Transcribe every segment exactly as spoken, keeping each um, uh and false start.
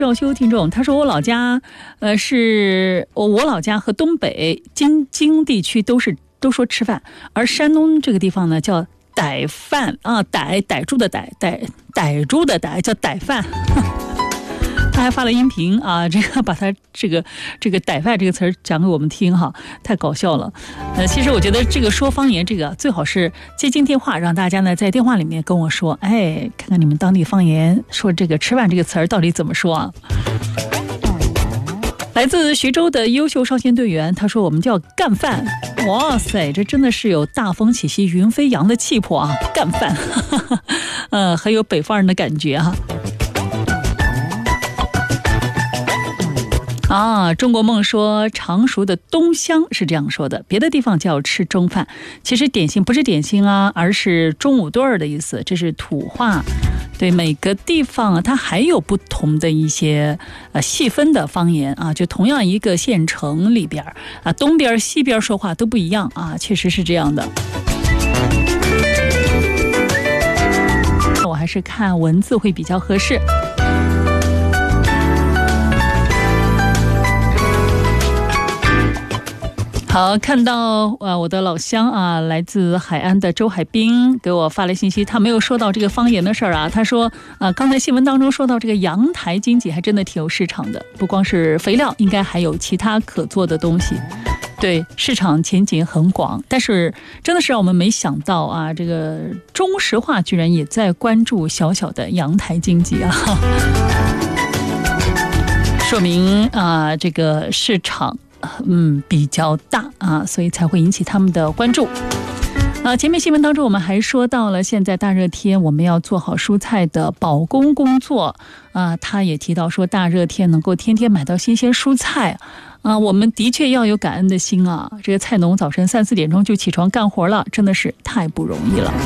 赵修听众他说，我老家呃是我老家和东北京津地区都是都说吃饭，而山东这个地方呢叫逮饭啊，逮逮住的逮逮逮住的逮叫逮饭。他还发了音频啊，这个把他这个这个逮饭这个词儿讲给我们听哈，太搞笑了。呃，其实我觉得这个说方言这个最好是接进电话，让大家呢在电话里面跟我说，哎，看看你们当地方言说这个吃饭这个词儿到底怎么说啊？来自徐州的优秀少先队员，他说我们叫干饭。哇塞，这真的是有大风起兮云飞扬的气魄啊！干饭，呃，很有北方人的感觉哈、啊。啊，中国梦说常熟的东乡是这样说的，别的地方叫吃中饭，其实点心不是点心啊，而是中午顿儿的意思，这是土话。对，每个地方啊，它还有不同的一些呃细分的方言啊，就同样一个县城里边啊，东边西边说话都不一样啊，确实是这样的。我还是看文字会比较合适。好，看到呃我的老乡啊，来自海安的周海滨给我发来信息，他没有说到这个方言的事儿啊。他说啊、呃，刚才新闻当中说到这个阳台经济还真的挺有市场的，不光是肥料，应该还有其他可做的东西。对，市场前景很广，但是真的是让我们没想到啊，这个中石化居然也在关注小小的阳台经济啊，说明啊这个市场。嗯，比较大啊，所以才会引起他们的关注。啊，前面新闻当中我们还说到了，现在大热天我们要做好蔬菜的保供工作啊。他也提到说，大热天能够天天买到新鲜蔬菜啊，我们的确要有感恩的心啊。这个菜农早晨三四点钟就起床干活了，真的是太不容易了。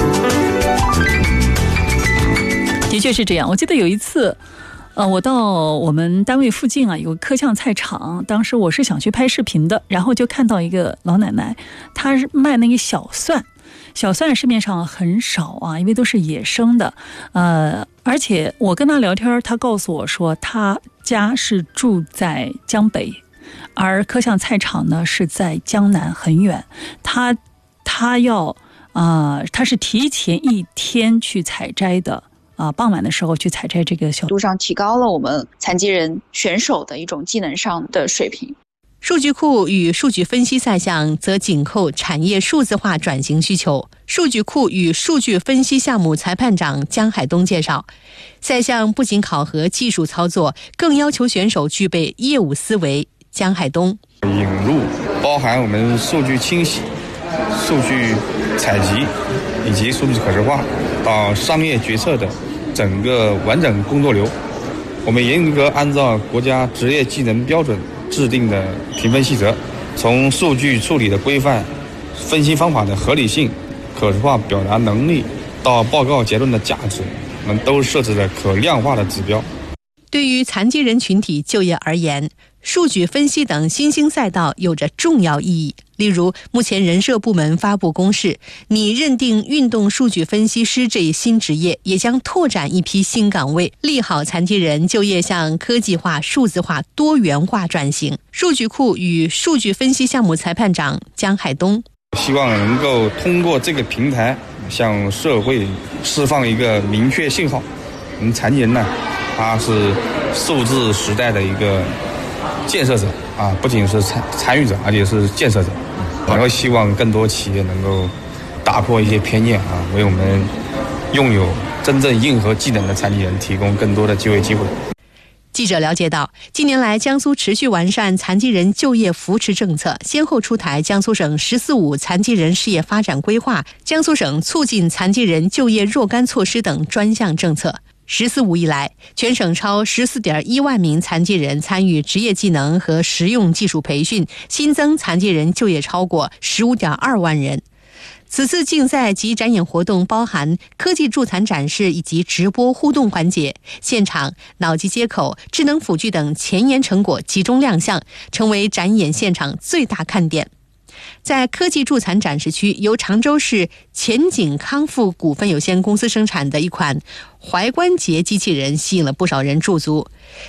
的确是这样，我记得有一次。呃，我到我们单位附近啊，有个客巷菜场，当时我是想去拍视频的，然后就看到一个老奶奶，她是卖那个小蒜，小蒜市面上很少啊，因为都是野生的，呃，而且我跟她聊天，她告诉我说，她家是住在江北，而客巷菜场呢是在江南很远，她她要啊、呃，她是提前一天去采摘的。啊，傍晚的时候去采摘这个小， 度上提高了我们残疾人选手的一种技能上的水平。 数据库与数据分析赛项则紧扣产业数字化转型需求。数据库与数据分析项目裁判长江海东介绍，赛项不仅考核技术操作，更要求选手具备业务思维。江海东引入包含我们数据清洗、数据采集以及数据可视化到商业决策的整个完整工作流，我们严格按照国家职业技能标准制定的评分细则，从数据处理的规范、分析方法的合理性、可视化表达能力到报告结论的价值，我们都设置了可量化的指标。 对于残疾人群体就业而言，数据分析等新兴赛道有着重要意义。例如，目前人社部门发布公示，拟认定运动数据分析师这一新职业，也将拓展一批新岗位，利好残疾人就业向科技化、数字化、多元化转型。数据库与数据分析项目裁判长江海东希望能够通过这个平台向社会释放一个明确信号，我们残疾人呢，他是数字时代的一个建设者啊，不仅是参参与者，而且是建设者。然后希望更多企业能够打破一些偏见啊，为我们拥有真正硬核技能的残疾人提供更多的就业机会。 记者了解到，近年来江苏持续完善残疾人就业扶持政策，先后出台江苏省“十四五”残疾人事业发展规划、江苏省促进残疾人就业若干措施等专项政策。十四五以来，全省超十四点一万名残疾人参与职业技能和实用技术培训，新增残疾人就业超过十五点二万人。此次竞赛及展演活动包含科技助残展示以及直播互动环节，现场、脑机接口、智能辅具等前沿成果集中亮相，成为展演现场最大看点。在科技助残展示区，由常州市前景康复股份有限公司生产的一款踝关节机器人吸引了不少人驻足。